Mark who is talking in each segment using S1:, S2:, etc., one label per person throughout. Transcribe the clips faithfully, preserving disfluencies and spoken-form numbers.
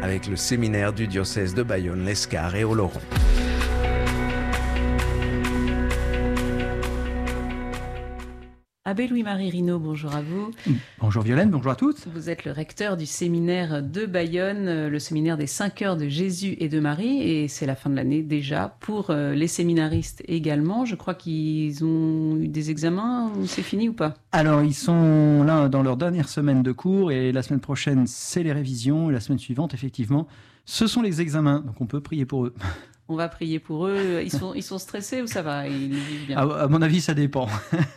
S1: avec le séminaire du diocèse de Bayonne, l'Escar et Oloron.
S2: Abbé Louis-Marie Rinaud, bonjour à vous.
S3: Bonjour Violaine, bonjour à toutes.
S2: Vous êtes le recteur du séminaire de Bayonne, le séminaire des cinq heures de Jésus et de Marie, et c'est la fin de l'année déjà pour les séminaristes également. Je crois qu'ils ont eu des examens, c'est fini ou pas?
S3: Alors ils sont là dans leur dernière semaine de cours, et la semaine prochaine c'est les révisions, et la semaine suivante effectivement ce sont les examens, donc on peut prier pour eux.
S2: On va prier pour eux. Ils sont, ils sont stressés ou ça va? Ils vivent bien?
S3: À, à mon avis, ça dépend.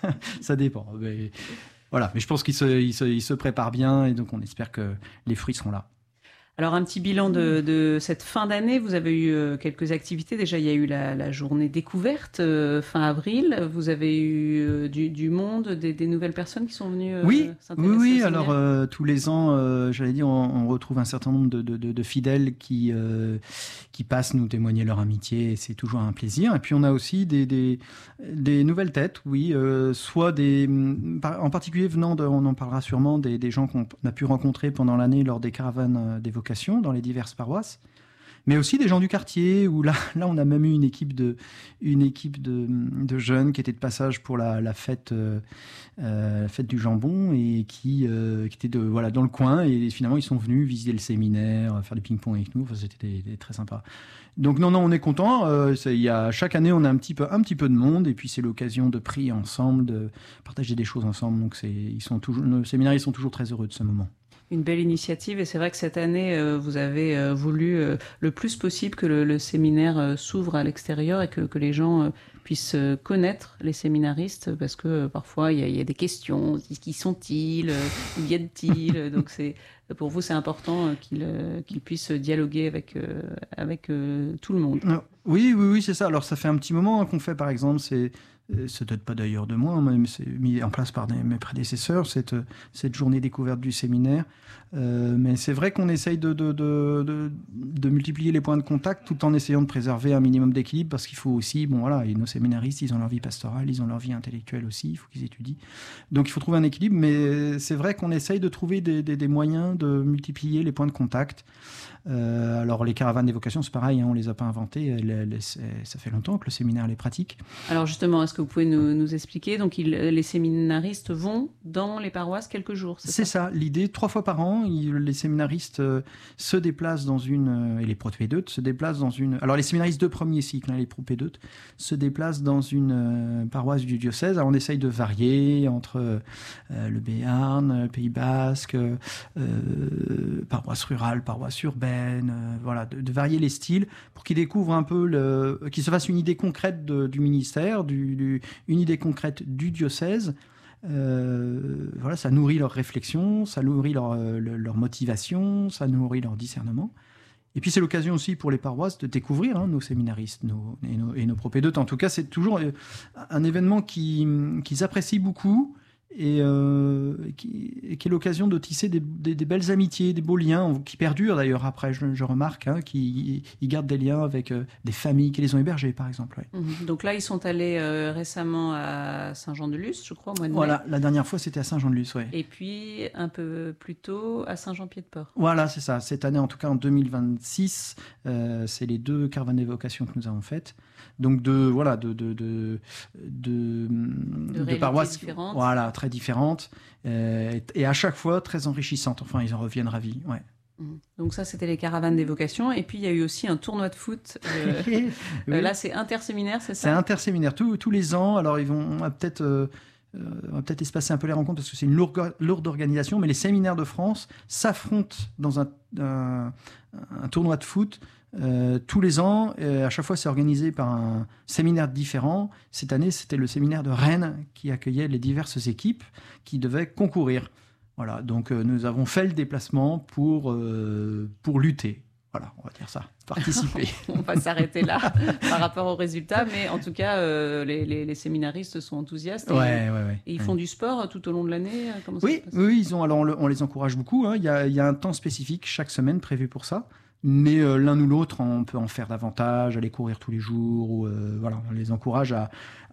S3: ça dépend. Mais, voilà. Mais je pense qu'ils se, ils se, ils se préparent bien, et donc on espère que les fruits seront là.
S2: Alors, un petit bilan de, de cette fin d'année. Vous avez eu euh, quelques activités. Déjà, il y a eu la, la journée découverte euh, fin avril. Vous avez eu euh, du, du monde, des, des nouvelles personnes qui sont venues euh,
S3: oui,
S2: s'intéresser
S3: oui, oui.
S2: au
S3: Alors, euh, tous les ans, euh, j'allais dire, on, on retrouve un certain nombre de, de, de, de fidèles qui, euh, qui passent nous témoigner leur amitié. Et c'est toujours un plaisir. Et puis, on a aussi des, des, des nouvelles têtes, oui. Euh, soit des, en particulier venant, de, on en parlera sûrement, des, des gens qu'on a pu rencontrer pendant l'année lors des caravanes d'évocation dans les diverses paroisses, mais aussi des gens du quartier, où là, là on a même eu une équipe de, une équipe de, de jeunes qui étaient de passage pour la, la, fête, euh, la fête du jambon, et qui, euh, qui étaient de, voilà, dans le coin, et finalement ils sont venus visiter le séminaire, faire du ping-pong avec nous. Enfin, c'était des, des, très sympa. Donc non, non, on est content. Euh, il y a, chaque année, on a un petit peu, un petit peu de monde, et puis c'est l'occasion de prier ensemble, de partager des choses ensemble. Donc c'est, ils sont toujours, nos séminaristes sont toujours très heureux de ce moment.
S2: Une belle initiative, et c'est vrai que cette année, euh, vous avez euh, voulu euh, le plus possible que le, le séminaire euh, s'ouvre à l'extérieur, et que, que les gens euh, puissent euh, connaître les séminaristes, parce que euh, parfois il y, y a des questions, qui sont-ils, euh, où viennent-ils? Donc c'est, pour vous, c'est important euh, qu'ils, euh, qu'ils puissent dialoguer avec, euh, avec euh, tout le monde.
S3: Oui, oui, oui, c'est ça. Alors ça fait un petit moment qu'on fait, par exemple, c'est ça date pas d'ailleurs de moi, mais c'est mis en place par des, mes prédécesseurs, cette, cette journée découverte du séminaire. Euh, mais c'est vrai qu'on essaye de, de, de, de, de multiplier les points de contact, tout en essayant de préserver un minimum d'équilibre, parce qu'il faut aussi, bon voilà, et nos séminaristes, ils ont leur vie pastorale, ils ont leur vie intellectuelle aussi, il faut qu'ils étudient. Donc il faut trouver un équilibre, mais c'est vrai qu'on essaye de trouver des, des, des moyens de multiplier les points de contact. Euh, alors les caravanes d'évocation, c'est pareil, hein, on les a pas inventées, elles, elles, ça fait longtemps que le séminaire les pratique.
S2: Alors justement, est-ce que vous pouvez nous, nous expliquer? Donc il, les séminaristes vont dans les paroisses quelques jours, c'est,
S3: c'est
S2: ça?
S3: ça, l'idée, trois fois par an, il, les séminaristes euh, se déplacent dans une, euh, et les propédeutes se déplacent dans une, alors les séminaristes de premier cycle, hein, les propédeutes, se déplacent dans une euh, paroisse du diocèse. Alors on essaye de varier entre euh, le Béarn, le Pays Basque, euh, paroisse rurale, paroisse urbaine, Euh, voilà, de, de varier les styles pour qu'ils découvrent un peu, le, qu'ils se fassent une idée concrète de, du ministère, du, du, une idée concrète du diocèse. Euh, voilà, ça nourrit leur réflexion, ça nourrit leur, leur, leur motivation, ça nourrit leur discernement. Et puis c'est l'occasion aussi pour les paroisses de découvrir hein, nos séminaristes nos, et, nos, et nos propédeutes. En tout cas, c'est toujours un événement qui, qu'ils apprécient beaucoup. Et, euh, qui, et qui est l'occasion de tisser des, des, des belles amitiés, des beaux liens qui perdurent d'ailleurs après, je, je remarque, hein, qu'ils ils gardent des liens avec euh, des familles qui les ont hébergés, par exemple. Ouais.
S2: Mmh. Donc là, ils sont allés euh, récemment à Saint-Jean-de-Luz, je crois, au mois de mai.
S3: Voilà, la dernière fois, c'était à Saint-Jean-de-Luz, ouais.
S2: Et puis, un peu plus tôt, à Saint-Jean-Pied-de-Port.
S3: Voilà, c'est ça. Cette année, en tout cas en deux mille vingt-six, euh, c'est les deux caravanes d'évocation que nous avons faites. Donc, de, voilà, de, de, de, de,
S2: de,
S3: de paroisses
S2: différentes.
S3: Voilà, très différentes. Euh, et à chaque fois, très enrichissantes. Enfin, ils en reviennent ravis, ouais.
S2: Donc ça, c'était les caravanes d'évocation. Et puis, il y a eu aussi un tournoi de foot. Euh, oui. euh, là, c'est interséminaire, c'est ça?
S3: C'est interséminaire. Tous, tous les ans. Alors, ils vont on va peut-être... Euh, on va peut-être espacer un peu les rencontres parce que c'est une lourde, lourde organisation, mais les séminaires de France s'affrontent dans un, un, un tournoi de foot euh, tous les ans. Et à chaque fois, c'est organisé par un séminaire différent. Cette année, c'était le séminaire de Rennes qui accueillait les diverses équipes qui devaient concourir. Voilà, donc euh, nous avons fait le déplacement pour, euh, pour lutter. Voilà, on va dire ça, participer.
S2: On va s'arrêter là par rapport aux résultats, mais en tout cas, euh, les, les, les séminaristes sont enthousiastes. Et,
S3: ouais, ouais, ouais,
S2: et ils
S3: ouais.
S2: font du sport tout au long de l'année. Comment
S3: oui,
S2: ça se passe?
S3: Oui, ils ont, alors on, le, on les encourage beaucoup. Hein. Il y a, il y a un temps spécifique chaque semaine prévu pour ça. Mais euh, l'un ou l'autre, on peut en faire davantage, aller courir tous les jours. Ou, euh, voilà, on les encourage à,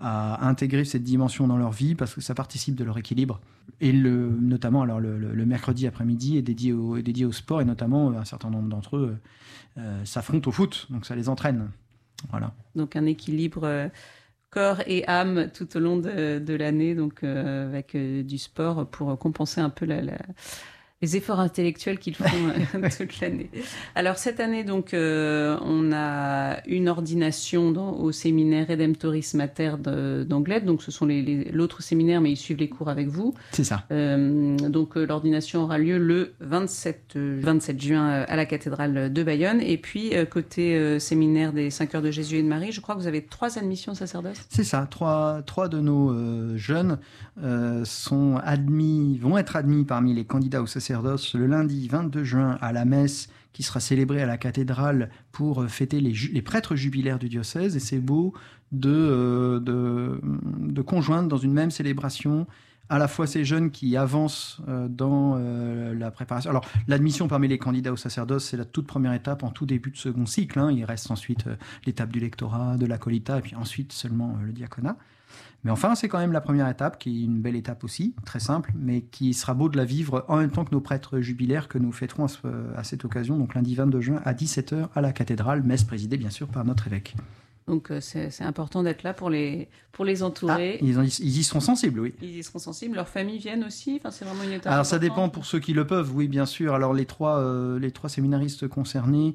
S3: à intégrer cette dimension dans leur vie parce que ça participe de leur équilibre. Et le, notamment, alors le, le, le mercredi après-midi est dédié au, est dédié au sport et notamment un certain nombre d'entre eux euh, s'affrontent au foot, donc ça les entraîne. Voilà.
S2: Donc un équilibre euh, corps et âme tout au long de, de l'année, donc euh, avec euh, du sport pour compenser un peu la, la... les efforts intellectuels qu'ils font euh, toute l'année. Alors cette année, donc, euh, on a une ordination dans, au séminaire Redemptoris Mater de, d'Anglet. Donc ce sont les, les, l'autre séminaire, mais ils suivent les cours avec vous.
S3: C'est ça.
S2: Euh, donc euh, l'ordination aura lieu le vingt-sept juin à la cathédrale de Bayonne. Et puis euh, côté euh, séminaire des cinq heures de Jésus et de Marie, je crois que vous avez trois admissions au sacerdoce.
S3: C'est ça. Trois, trois de nos euh, jeunes euh, sont admis, vont être admis parmi les candidats au sacerdoce le lundi vingt-deux juin à la messe qui sera célébrée à la cathédrale pour fêter les, ju- les prêtres jubilaires du diocèse. Et c'est beau de, euh, de, de conjoindre dans une même célébration à la fois ces jeunes qui avancent euh, dans euh, la préparation. Alors, l'admission parmi les candidats au sacerdoce, c'est la toute première étape en tout début de second cycle. Hein. Il reste ensuite euh, l'étape du lectorat, de l'acolita, et puis ensuite seulement euh, le diaconat. Mais enfin, c'est quand même la première étape, qui est une belle étape aussi, très simple, mais qui sera beau de la vivre en même temps que nos prêtres jubilaires que nous fêterons à, ce, à cette occasion, donc lundi vingt-deux juin à dix-sept heures à la cathédrale, messe présidée bien sûr par notre évêque.
S2: Donc euh, c'est, c'est important d'être là pour les, pour les entourer.
S3: Ah, ils, en, ils y seront sensibles, oui.
S2: Ils y seront sensibles. Leurs familles viennent aussi. Enfin, c'est vraiment une étape.
S3: Alors ça
S2: importante.
S3: dépend pour ceux qui le peuvent, oui bien sûr. Alors les trois, euh, les trois séminaristes concernés,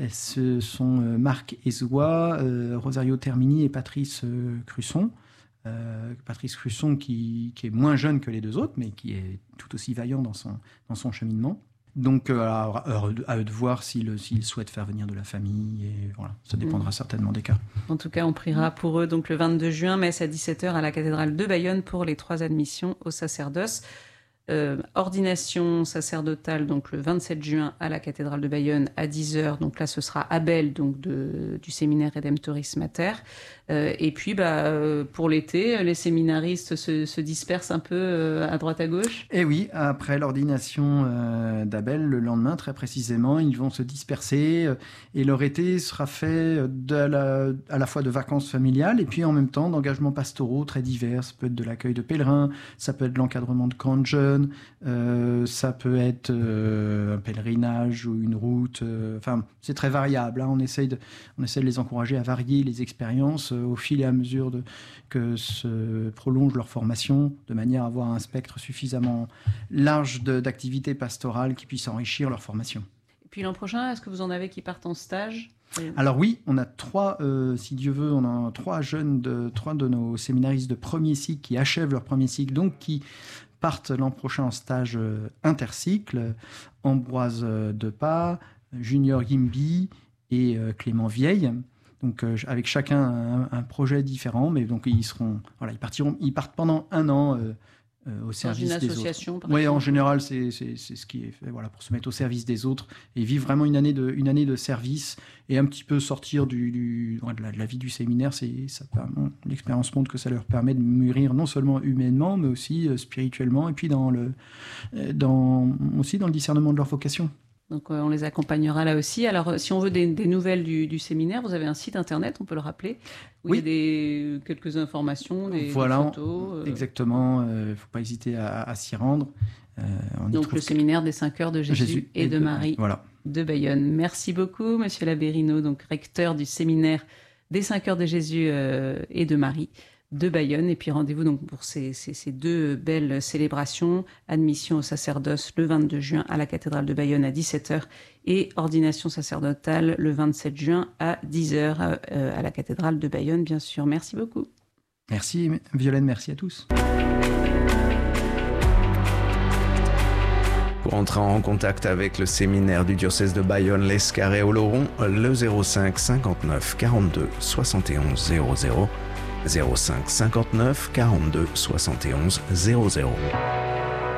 S3: ce sont euh, Marc Ezoua, euh, Rosario Termini et Patrice euh, Crusson. Euh, Patrice Crusson qui, qui est moins jeune que les deux autres, mais qui est tout aussi vaillant dans son, dans son cheminement. Donc, euh, alors, à eux de voir s'ils, s'ils souhaitent faire venir de la famille. Et voilà, ça dépendra mmh. certainement des cas.
S2: En tout cas, on priera pour eux donc le vingt-deux juin, messe à dix-sept heures à la cathédrale de Bayonne pour les trois admissions au sacerdoce. Euh, ordination sacerdotale donc le vingt-sept juin à la cathédrale de Bayonne à dix heures. Donc là, ce sera Abel donc de, du séminaire Redemptoris Mater. Euh, et puis, bah, euh, pour l'été, les séminaristes se, se dispersent un peu euh, à droite à gauche.
S3: Et oui, après l'ordination euh, d'Abel, le lendemain, très précisément, ils vont se disperser euh, et leur été sera fait de la, à la fois de vacances familiales et puis en même temps d'engagements pastoraux très divers. Ça peut être de l'accueil de pèlerins, ça peut être de l'encadrement de camps de jeunes, euh, ça peut être euh, un pèlerinage ou une route. Euh, enfin, c'est très variable. Hein. On essaye de, on essaye de les encourager à varier les expériences au fil et à mesure de, que se prolonge leur formation, de manière à avoir un spectre suffisamment large de, d'activités pastorales qui puissent enrichir leur formation.
S2: Et puis l'an prochain, est-ce que vous en avez qui partent en stage ?
S3: Alors oui, on a trois, euh, si Dieu veut, on a trois jeunes, de, trois de nos séminaristes de premier cycle qui achèvent leur premier cycle, donc qui partent l'an prochain en stage euh, intercycle, Ambroise euh, Depas, Junior Gimbi et euh, Clément Vieille. Donc, euh, avec chacun un, un projet différent, mais donc ils seront, voilà, ils partiront, ils partent pendant un an euh, euh, au service des autres.
S2: Dans une association, par
S3: Oui,
S2: exemple.
S3: en général, c'est, c'est, c'est ce qui est fait, voilà, pour se mettre au service des autres et vivre vraiment une année de, une année de service et un petit peu sortir du, du de, la, de la vie du séminaire. C'est, ça, l'expérience montre que ça leur permet de mûrir non seulement humainement, mais aussi euh, spirituellement et puis dans le, dans, aussi dans le discernement de leur vocation.
S2: Donc euh, on les accompagnera là aussi. Alors euh, si on veut des, des nouvelles du, du séminaire, vous avez un site internet, on peut le rappeler, où
S3: oui.
S2: il y a des, quelques informations, des,
S3: voilà,
S2: des photos.
S3: Euh... Exactement, il euh, ne faut pas hésiter à, à s'y rendre.
S2: Euh, on Donc le séminaire des cinq heures de Jésus, Jésus et, et de, de Marie
S3: voilà.
S2: de Bayonne. Merci beaucoup, Monsieur Labérino, donc recteur du séminaire des cinq heures de Jésus euh, et de Marie de Bayonne. Et puis rendez-vous donc pour ces, ces, ces deux belles célébrations, admission au sacerdoce le vingt-deux juin à la cathédrale de Bayonne à dix-sept heures et ordination sacerdotale le vingt-sept juin à dix heures euh, à la cathédrale de Bayonne, bien sûr. Merci beaucoup.
S3: Merci Violaine, merci à tous.
S1: Pour entrer en contact avec le séminaire du diocèse de Bayonne, l'Escar et Oloron, le zéro cinq cinquante-neuf quarante-deux soixante et onze zéro zéro, zéro cinq cinquante-neuf quarante-deux soixante et onze zéro zéro.